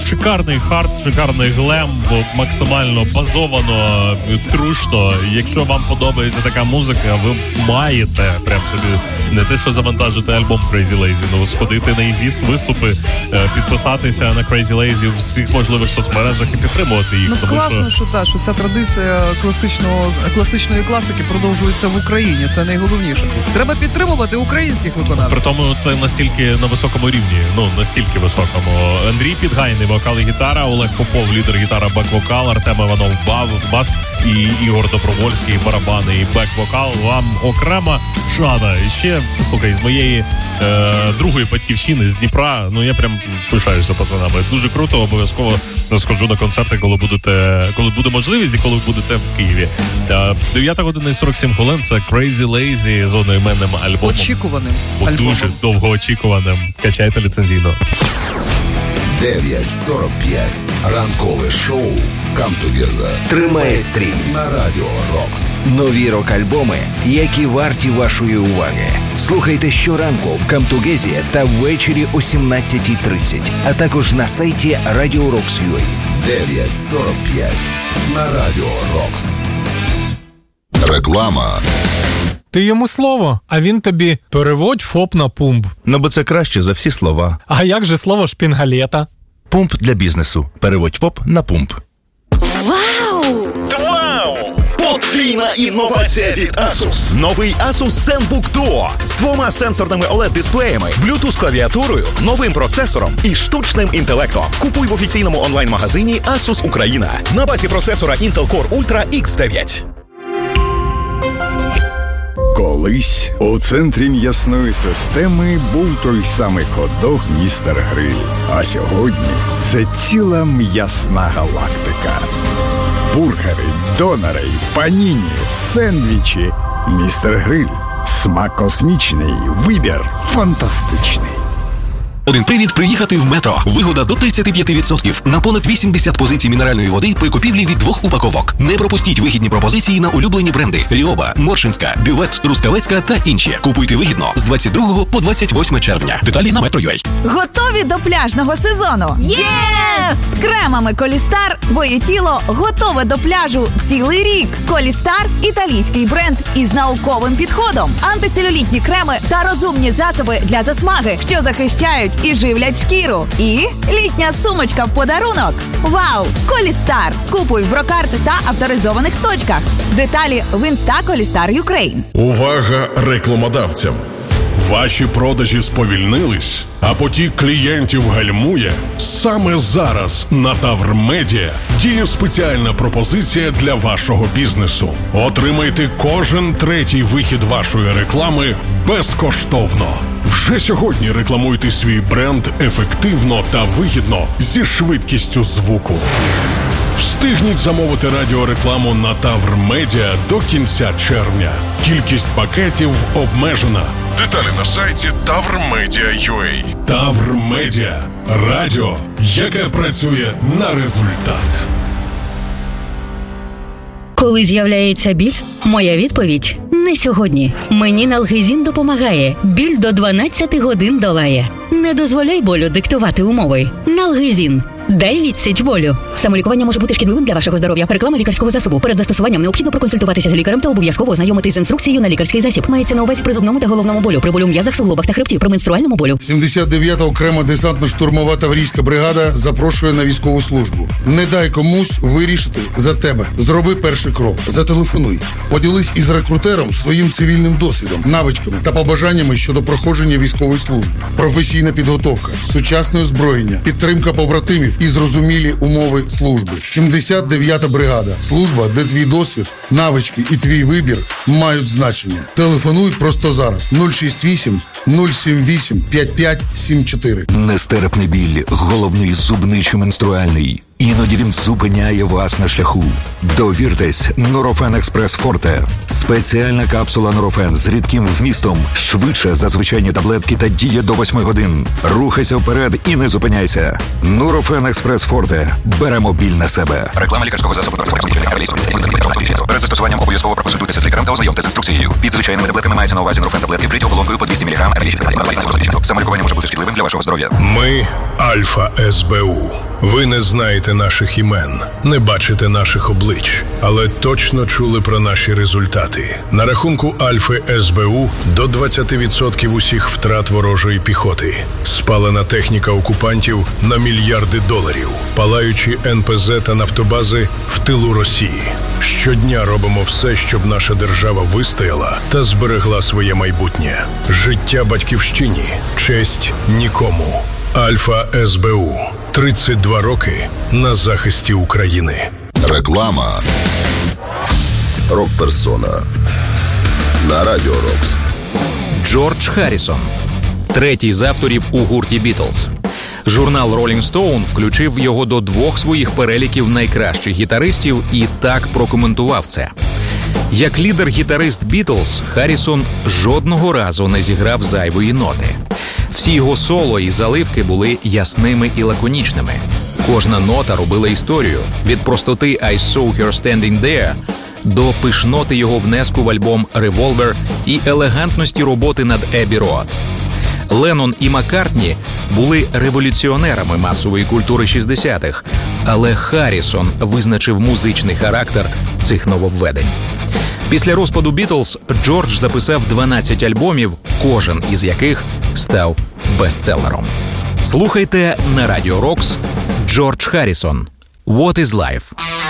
шикарний хард, шикарний глем, максимально базовано, трушно. Якщо вам подобається така музика, ви маєте прям собі не те, що завантажити альбом Crazy Lazy, але сходити на їх виступи, підписатися на Crazy Lazy в всіх можливих соцмережах і підтримувати їх. Ну, класно, що ця традиція класичної класики продовжується в Україні. Це найголовніше. Треба підтримувати українських виконавців. При тому настільки на високому рівні, настільки високому. Андрій Підгайний, вокал і гітара, Олег Попов, лідер гітара, бек-вокал, Артем Іванов, бас і Ігор Добровольський, барабани і бек-вокал. Вам окрема шана. І ще, слухай, з моєї другої батьківщини, з Дніпра, я прям пишаюся пацанами. Дуже круто, обов'язково сходжу на концерти, коли буде можливість і коли будете в Києві. 9 година і 47 хвилин, це Crazy Lazy з одноіменним альбомом. Очікуваним. Дуже довгоочікуваним. Качайте ліцензійно. 9:45. Ранкове шоу Come Together тримає стрій на Радіо Рокс. Нові рок-альбоми, які варті вашої уваги. Слухайте щоранку в Come Together та ввечері о 17:30, а також на сайті Radio Rocks.ua. 9:45 на Радіо Рокс. Реклама. Ти йому слово, а він тобі переводь ФОП на пумп. Бо це краще за всі слова. А як же слово шпінгалета? Пумп для бізнесу. Переводь ФОП на пумп. Вау! Подвійна інновація від Asus. Новий Asus ZenBook Duo з 2 сенсорними OLED-дисплеями, Bluetooth-клавіатурою, новим процесором і штучним інтелектом. Купуй в офіційному онлайн-магазині Asus Україна на базі процесора Intel Core Ultra X9. Колись у центрі м'ясної системи був той самий хот-дог «Містер Гриль». А сьогодні це ціла м'ясна галактика. Бургери, донори, паніні, сендвічі. «Містер Гриль». Смак космічний, вибір фантастичний. Один привід приїхати в Метро. Вигода до 35% на понад 80 позицій мінеральної води при купівлі від 2 упаковок. Не пропустіть вигідні пропозиції на улюблені бренди Ріоба, Моршинська, Бювет, Трускавецька та інші. Купуйте вигідно з 22 по 28 червня. Деталі на Metro.ua. Готові до пляжного сезону? Єс! З кремами Колістар твоє тіло готове до пляжу цілий рік. Колістар – італійський бренд із науковим підходом. Антицелюлітні креми та розумні засоби для засмаги, що захищають і живлять шкіру. І літня сумочка в подарунок. Вау! Колістар! Купуй в Брокарт та авторизованих точках. Деталі в Інста Колістар Юкрейн. Увага рекламодавцям! Ваші продажі сповільнились, а потік клієнтів гальмує? Саме зараз на Тавр Медіа діє спеціальна пропозиція для вашого бізнесу. Отримайте кожен третій вихід вашої реклами безкоштовно. Вже сьогодні рекламуйте свій бренд ефективно та вигідно зі швидкістю звуку. Встигніть замовити радіорекламу на Тавр Медіа до кінця червня. Кількість пакетів обмежена. Деталі на сайті tavrmedia.ua. Тавр Медіа. Радіо, яке працює на результат. Коли з'являється біль, моя відповідь – не сьогодні. Мені Налгезін допомагає. Біль до 12 годин долає. Не дозволяй болю диктувати умови. Налгезін. Дай відсіч болю. Самолікування може бути шкідливим для вашого здоров'я. Реклама лікарського засобу. Перед застосуванням необхідно проконсультуватися з лікарем та обов'язково ознайомитись з інструкцією на лікарський засіб. Мається на увазі при зубному та головному болю, при болю в м'язах, суглобах та хребті, при менструальному болю. 79-та окрема десантно-штурмова таврійська бригада запрошує на військову службу. Не дай комусь вирішити за тебе. Зроби перший крок. Зателефонуй. Поділись із рекрутером своїм цивільним досвідом, навичками та побажаннями щодо проходження військової служби. Професійна підготовка, сучасне озброєння, підтримка побратимів і зрозумілі умови служби. 79-та бригада. Служба, де твій досвід, навички і твій вибір мають значення. Телефонуй просто зараз. 068 078 5574. Нестерпний біль, головний, зубний чи менструальний. Іноді він зупиняє вас на шляху. Довіртесь Нурофен Експрес Форте. Спеціальна капсула Нурофен з рідким вмістом. Швидше за звичайні таблетки та діє до 8 годин. Рухайся вперед і не зупиняйся. Нурофен Експрес Форте. Беремо біль на себе. Реклама лікарського засобу. Перед застосуванням обов'язково проконсультуйтеся з лікарем та ознайомтеся з інструкцією. Під звичайними таблетками мається на увазі Нурофен таблетки вкриті оболонкою по 200 мг. Самолікування може бути шкідливим для вашого здоров'я. Ми Альфа СБУ. Ви не знаєте наших імен, не бачите наших облич, але точно чули про наші результати. На рахунку Альфи СБУ до 20% усіх втрат ворожої піхоти. Спалена техніка окупантів на мільярди доларів. Палаючі НПЗ та нафтобази в тилу Росії. Щодня робимо все, щоб наша держава вистояла та зберегла своє майбутнє. Життя батьківщині, честь нікому. Альфа СБУ. 32 роки на захисті України. Реклама. Рок-персона. На Радіо Рокс. Джордж Харрісон. Третій з авторів у гурті «Бітлз». Журнал Rolling Stone включив його до 2 своїх переліків найкращих гітаристів і так прокоментував це. Як лідер-гітарист «Бітлз», Харрісон жодного разу не зіграв зайвої ноти. Всі його соло і заливки були ясними і лаконічними. Кожна нота робила історію. Від простоти «I saw her standing there» до пишноти його внеску в альбом «Revolver» і елегантності роботи над «Abbey Road». Леннон і Маккартні були революціонерами масової культури 60-х, але Харрісон визначив музичний характер цих нововведень. Після розпаду «Бітлз» Джордж записав 12 альбомів, кожен із яких став бестселером. Слухайте на Радіо Рокс Джордж Харрісон «What is Life».